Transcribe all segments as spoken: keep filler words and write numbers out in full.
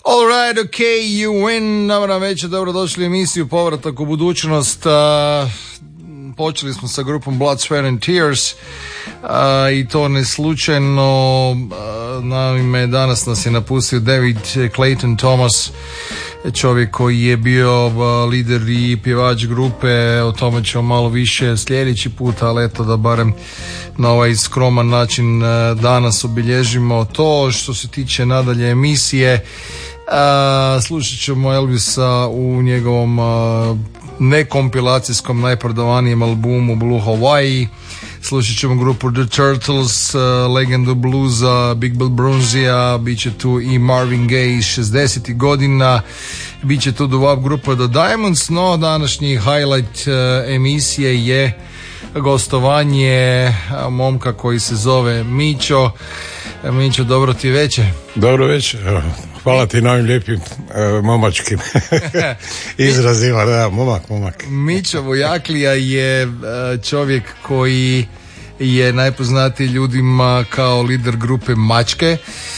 Alright, okay, you win. Dobro večer, dobro došli u emisiju Povratak u budućnost. Uh, počeli smo sa grupom Blood, Sweat and Tears uh, i to ne slučajno. Uh, naime, danas nas je napustio David Clayton Thomas, čovjek koji je bio uh, lider i pjevač grupe. O tome ćemo malo više sljedeći put, ali eto da barem na ovaj skroman način uh, danas obilježimo to. Što se tiče nadalje emisije, Uh, slušat ćemo Elvisa u njegovom uh, nekompilacijskom najprodavanijem albumu Blue Hawaii. Slušat ćemo grupu The Turtles, uh, legendu bluza Big Bill Broonzija, bit će tu i Marvin Gaye iz šezdesetih godina, bit će tu doo-wop grupa The Diamonds, no današnji highlight uh, emisije je gostovanje uh, momka koji se zove Mićo. Mićo, dobro ti večer. Dobro večer. Hvala ti na ovim lijepim uh, momačkim izrazima, da, momak, momak. Mićo Vojaklija je uh, čovjek koji je najpoznatiji ljudima kao lider grupe Mačke.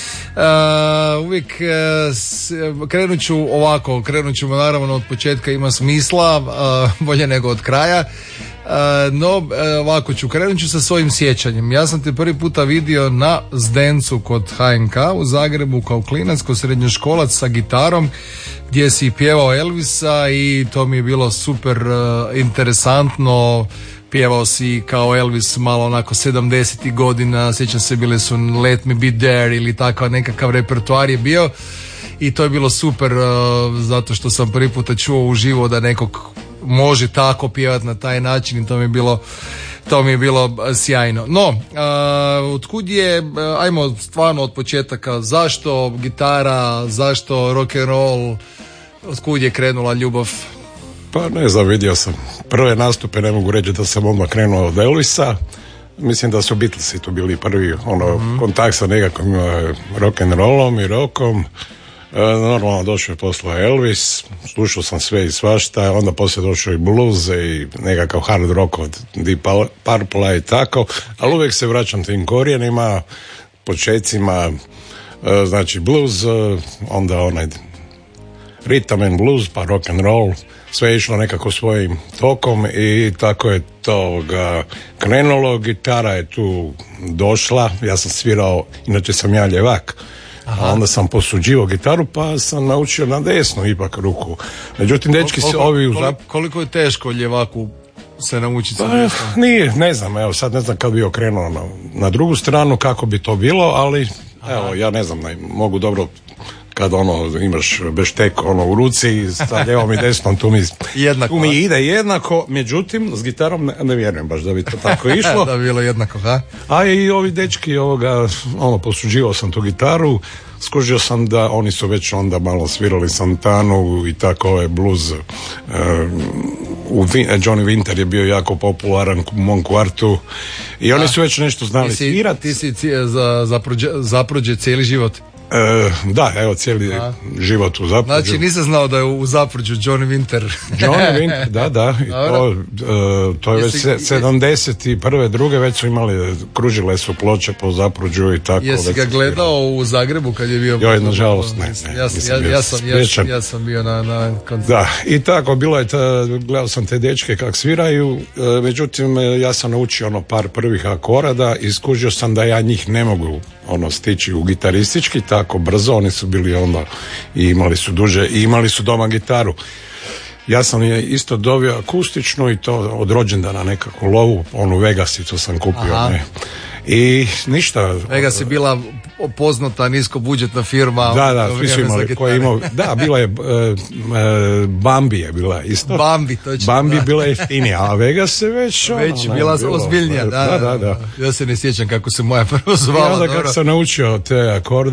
Uh, uvijek uh, s, krenut ću ovako, krenut ćemo naravno od početka, ima smisla, uh, bolje nego od kraja. Uh, no uh, ovako ću, krenut ću sa svojim sjećanjem. Ja sam te prvi puta vidio na Zdencu kod H N K u Zagrebu kao klinac, kao srednjoškolac sa gitarom, gdje si pjevao Elvisa i to mi je bilo super uh, interesantno. Pjevao si kao Elvis malo onako sedamdesetih godina, sjećam se, bile su Let Me Be There ili takav nekakav repertoar je bio i to je bilo super uh, zato što sam prvi puta čuo uživo da nekog može tako pjevati na taj način i to mi je bilo, to mi je bilo sjajno. No, uh, otkud je, uh, ajmo stvarno od početaka, zašto gitara, zašto rock and roll, otkud je krenula ljubav? Pa ne znam, vidio sam prve nastupe, ne mogu reći da sam odmah krenuo od Elvisa. Mislim da su Beatlesi tu bili prvi, ono, mm-hmm. kontakt sa nekakvim rock and rollom i rockom. E, normalno došao je posle Elvis, slušao sam sve i svašta, onda poslije došao i blues i nekakav hard rock od Deep Purple i tako, ali uvijek se vraćam tim korijenima, počecima, e, znači blues, onda onaj rhythm and blues, pa rock and roll, sve je išlo nekako svojim tokom i tako je to ga krenulo. Gitara je tu došla, ja sam svirao, inače sam ja ljevak. Aha. A onda sam posuđivao gitaru pa sam naučio na desnu ipak ruku. Međutim, dečki se ovi u zap... Koliko je teško ljevaku se naučiti sa desnom? Pa, nije, ne znam, evo sad ne znam kad bi okrenuo na, na drugu stranu kako bi to bilo, ali aha, evo, ja ne znam, ne, mogu dobro kad ono imaš beštek ono u ruci sa ljevom i desnom, tu mi, tu mi ide jednako, međutim s gitarom ne, ne vjerujem baš da bi to tako išlo. Da bi bilo jednako, ha? A i ovi dečki, ovoga, ono, posuđivao sam tu gitaru, skužio sam da oni su već onda malo svirali Santanu i tako ovaj blues. Uh, u Johnny Winter je bio jako popularan u mom kvartu i oni su već nešto znali svirati. Ti si za, zaprođe, zaprođe cijeli život? E, da, evo cijeli a. život u Zapruđu. Znači nisam znao da je u Zapruđu Johnny Winter. Johnny Winter, da, da. I to, e, to je jesi, već sedamdeset prve, druge već su imali, kružile su ploče po Zapruđu i tako. Jesi ga gledao u Zagrebu kad je bio? Joj, nažalost ne. ne ja, ja, ja, sam, ja, ja sam bio na, na koncertu. Da, i tako, bilo je, ta, gledao sam te dečke kak sviraju, e, međutim ja sam naučio ono par prvih akorada i skužio sam da ja njih ne mogu ono stići u gitaristički tako brzo, oni su bili onda i imali su duže i imali su doma gitaru. Ja sam je isto dobio akustičnu i to od rođendana nekakvu lovu, onu Vegas i to sam kupio. Ne. I ništa. Vegas je bila poznata niskobudžetna firma. Da, da, svi su imali koji imao, da, bila je e, e, Bambi je bila isto. Bambi, točno. Bambi da. Bila jeftinija, a Vegas se već već ono, bila bilo, ozbiljnija, da, da, da, da. Ja se ne sjećam kako se moja prvo zvala. I onda kako sam naučio te akorde